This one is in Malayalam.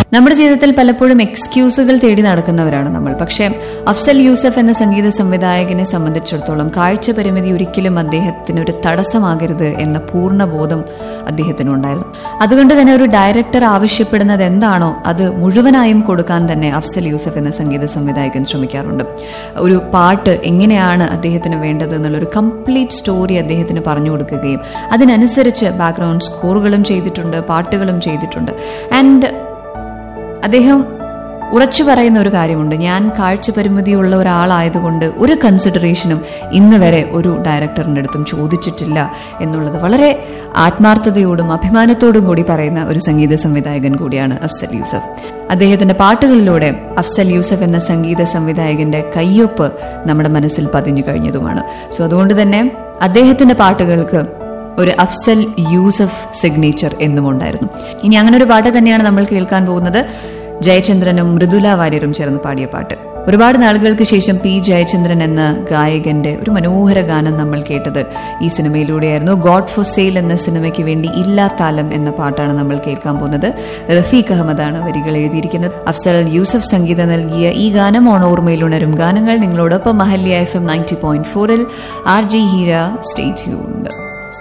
നമ്മുടെ ജീവിതത്തിൽ പലപ്പോഴും എക്സ്ക്യൂസുകൾ തേടി നടക്കുന്നവരാണ് നമ്മൾ. പക്ഷേ അഫ്സൽ യൂസഫ് എന്ന സംഗീത സംവിധായകനെ സംബന്ധിച്ചിടത്തോളം കാഴ്ച പരിമിതി ഒരിക്കലും അദ്ദേഹത്തിന് ഒരു തടസ്സമാകരുത് എന്ന പൂർണ്ണ ബോധം അദ്ദേഹത്തിനുണ്ടായിരുന്നു. അതുകൊണ്ട് തന്നെ ഒരു ഡയറക്ടർ ആവശ്യപ്പെടുന്നത് എന്താണോ അത് മുഴുവനായും കൊടുക്കാൻ തന്നെ അഫ്സൽ യൂസഫ് എന്ന സംഗീത സംവിധായകൻ ശ്രമിക്കാറുണ്ട്. ഒരു പാട്ട് എങ്ങനെയാണ് അദ്ദേഹത്തിന് വേണ്ടത് എന്നുള്ളൊരു കംപ്ലീറ്റ് സ്റ്റോറി അദ്ദേഹത്തിന് പറഞ്ഞു കൊടുക്കുകയും അതിനനുസരിച്ച് ബാക്ക്ഗ്രൗണ്ട് സ്കോറുകളും ചെയ്തിട്ടുണ്ട്, പാട്ടുകളും ചെയ്തിട്ടുണ്ട്. ആൻഡ് അദ്ദേഹം ഉറച്ചു പറയുന്ന ഒരു കാര്യമുണ്ട്, ഞാൻ കാഴ്ച പരിമിതിയുള്ള ഒരാളായതുകൊണ്ട് ഒരു കൺസിഡറേഷനും ഇന്ന് വരെ ഒരു ഡയറക്ടറിന്റെ അടുത്തും ചോദിച്ചിട്ടില്ല എന്നുള്ളത് വളരെ ആത്മാർത്ഥതയോടും അഭിമാനത്തോടും കൂടി പറയുന്ന ഒരു സംഗീത സംവിധായകൻ കൂടിയാണ് അഫ്സൽ യൂസഫ്. അദ്ദേഹത്തിന്റെ പാട്ടുകളിലൂടെ അഫ്സൽ യൂസഫ് എന്ന സംഗീത സംവിധായകന്റെ കയ്യൊപ്പ് നമ്മുടെ മനസ്സിൽ പതിഞ്ഞു കഴിഞ്ഞതുമാണ്. സോ അതുകൊണ്ട് തന്നെ അദ്ദേഹത്തിന്റെ പാട്ടുകൾക്ക് ഒരു അഫ്സൽ യൂസഫ് സിഗ്നേച്ചർ എന്നും ഉണ്ടായിരുന്നു. ഇനി അങ്ങനെ ഒരു പാട്ട് തന്നെയാണ് നമ്മൾ കേൾക്കാൻ പോകുന്നത്. ജയചന്ദ്രനും മൃദുല വാര്യരും ചേർന്ന് പാടിയ പാട്ട്. ഒരുപാട് നാളുകൾക്ക് ശേഷം പി ജയചന്ദ്രൻ എന്ന ഗായകന്റെ ഒരു മനോഹര ഗാനം നമ്മൾ കേട്ടത് ഈ സിനിമയിലൂടെയായിരുന്നു. ഗോഡ് ഫോർ സെയിൽ എന്ന സിനിമയ്ക്ക് വേണ്ടി ഇല്ലാത്താലം എന്ന പാട്ടാണ് നമ്മൾ കേൾക്കാൻ പോകുന്നത്. റഫീഖ് അഹമ്മദാണ് വരികൾ എഴുതിയിരിക്കുന്നത്. അഫ്സൽ യൂസഫ് സംഗീതം നൽകിയ ഈ ഗാനം ഓർമ്മയിലുണരും ഗാനങ്ങൾ നിങ്ങളോടൊപ്പം മഹല്യ FM 90.4 RJ Heera. Stay tuned.